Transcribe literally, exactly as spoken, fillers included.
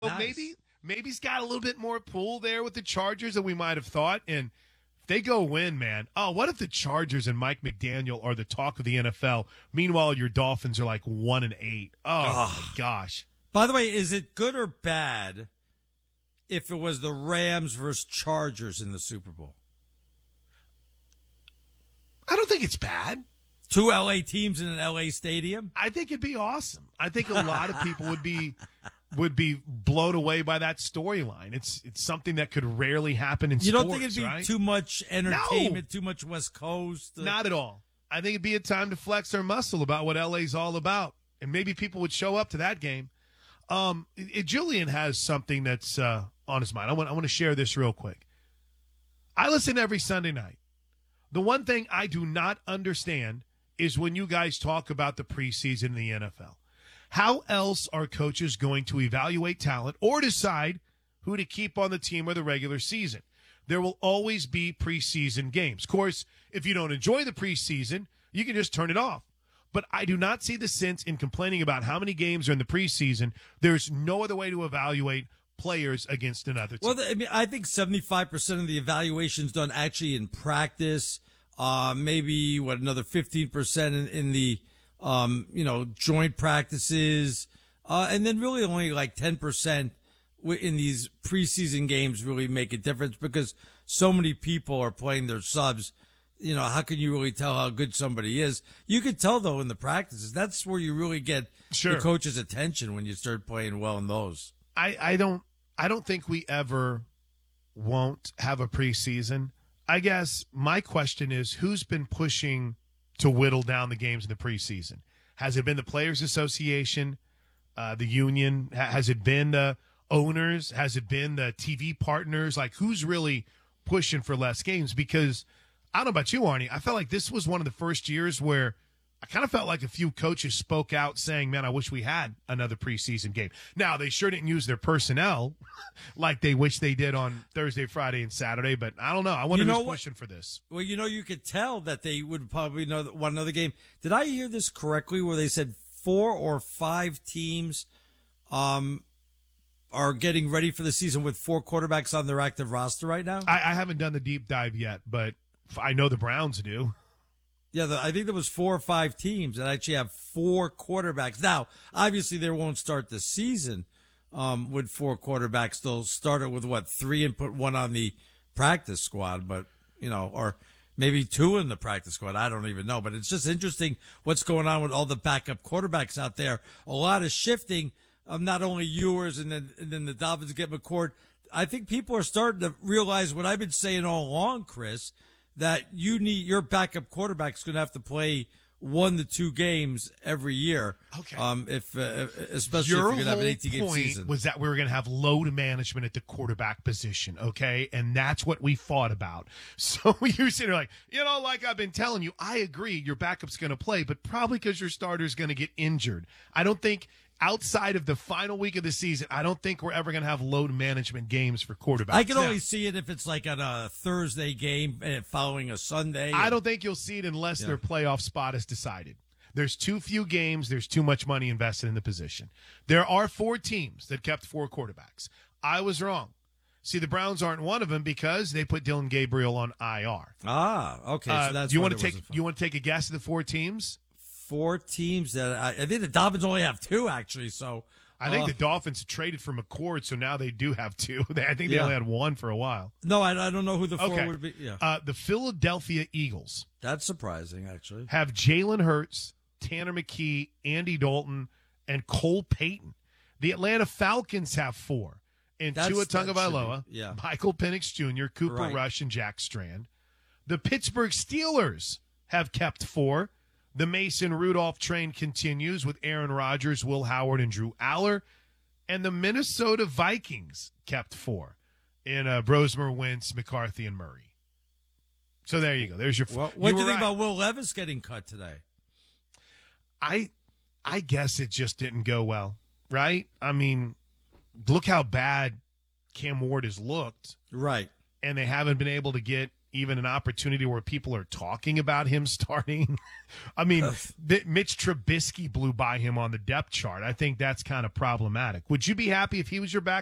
Well, Nice. maybe maybe he's got a little bit more pull there with the Chargers than we might have thought. And if they go win, man, oh, what if the Chargers and Mike McDaniel are the talk of the N F L? Meanwhile, your Dolphins are like one and eight. Oh, my gosh. By the way, is it good or bad if it was the Rams versus Chargers in the Super Bowl? I don't think it's bad. Two L A teams in an L A stadium? I think it'd be awesome. I think a lot of people would be would be blown away by that storyline. It's it's something that could rarely happen in you sports. don't think it'd be right? too much entertainment, No. too much West Coast? Uh, Not at all. I think it'd be a time to flex their muscle about what L A's all about, and maybe people would show up to that game. Um, it, it- Julian has something that's uh, on his mind. I want I want to share this real quick. I listen every Sunday night. The one thing I do not understand is when you guys talk about the preseason in the N F L. How else are coaches going to evaluate talent or decide who to keep on the team or the regular season? There will always be preseason games. Of course, if you don't enjoy the preseason, you can just turn it off. But I do not see the sense in complaining about how many games are in the preseason. There's no other way to evaluate players against another team. Well, I mean, I think seventy-five percent of the evaluation's done actually in practice. Uh, maybe what another fifteen percent in, in the, um, you know, joint practices. Uh, and then really only like ten percent in these preseason games really make a difference because so many people are playing their subs. You know, how can you really tell how good somebody is? You could tell though in the practices. That's where you really get Sure. the coach's attention when you start playing well in those. I, I don't I don't think we ever won't have a preseason. I guess my question is who's been pushing to whittle down the games in the preseason? Has it been the Players Association, uh, the union? Ha- has it been the owners? Has it been the T V partners? Like who's really pushing for less games? Because I don't know about you, Arnie. I felt like this was one of the first years where I kind of felt like a few coaches spoke out saying, man, I wish we had another preseason game. Now, they sure didn't use their personnel like they wish they did on Thursday, Friday, and Saturday, but I don't know. I wonder You know who's what? pushing for this. Well, you know, you could tell that they would probably know that want another game. Did I hear this correctly where they said four or five teams um, are getting ready for the season with four quarterbacks on their active roster right now? I, I haven't done the deep dive yet, but I know the Browns do. Yeah, the, I think there was four or five teams that actually have four quarterbacks. Now, obviously, they won't start the season um, with four quarterbacks. They'll start it with, what, three and put one on the practice squad, but, you know, or maybe two in the practice squad. I don't even know. But it's just interesting what's going on with all the backup quarterbacks out there. A lot of shifting of not only Ewers and then, and then the Dolphins get McCord. I think people are starting to realize what I've been saying all along, Chris, that you need your backup quarterback's going to have to play one to two games every year. Okay. Um, if uh, especially Your if you're going to have an whole eighteen game point season. was that we were going to have load management at the quarterback position, okay? And that's what we fought about. So you're sitting there like, you know, like I've been telling you, I agree your backup's going to play, but probably because your starter's going to get injured. I don't think outside of the final week of the season, I don't think we're ever going to have load management games for quarterbacks. I can Now, only see it if it's like on a Thursday game uh, following a Sunday. I don't think you'll see it unless Yeah. their playoff spot is decided. There's too few games. There's too much money invested in the position. There are four teams that kept four quarterbacks. I was wrong. See, the Browns aren't one of them because they put Dylan Gabriel on I R. Ah, okay. Uh, so that's do you why want to there take? wasn't fun. You want to take a guess at the four teams? Four teams that I, I think the Dolphins only have two actually. So I think uh, the Dolphins traded for McCord, so now they do have two. They- I think they Yeah. only had one for a while. no, I, I don't know who the four Okay. would be. Yeah, Uh, the Philadelphia Eagles that's surprising actually. have Jalen Hurts, Tanner McKee, Andy Dalton, and Cole Payton. The Atlanta Falcons have four. And That's- Tua that should Tagovailoa, be- yeah. Michael Penix Junior, Cooper Right. Rush, and Jack Strand. The Pittsburgh Steelers have kept four. The Mason Rudolph train continues with Aaron Rodgers, Will Howard, and Drew Aller. And the Minnesota Vikings kept four in uh, Brosmer, Wentz, McCarthy, and Murray. So there you go. There's your four. Well, what You do you were think right. about Will Levis getting cut today? I I guess it just didn't go well, right? I mean, look how bad Cam Ward has looked, Right. and they haven't been able to get even an opportunity where people are talking about him starting. I mean, th- Mitch Trubisky blew by him on the depth chart. I think that's kind of problematic. Would you be happy if he was your backup?